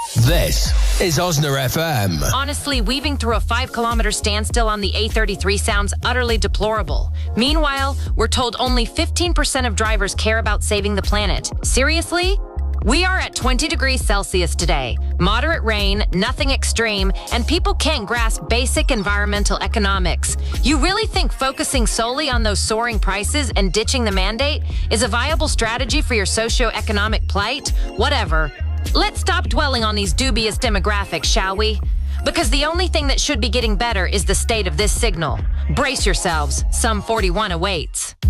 This is Osner FM. Honestly, weaving through a 5-kilometer standstill on the A33 sounds utterly deplorable. Meanwhile, we're told only 15% of drivers care about saving the planet. Seriously? We are at 20 degrees Celsius today. Moderate rain, nothing extreme, and people can't grasp basic environmental economics. You really think focusing solely on those soaring prices and ditching the mandate is a viable strategy for your socioeconomic plight? Whatever. Let's stop dwelling on these dubious demographics, shall we? Because the only thing that should be getting better is the state of this signal. Brace yourselves. Sum 41 awaits.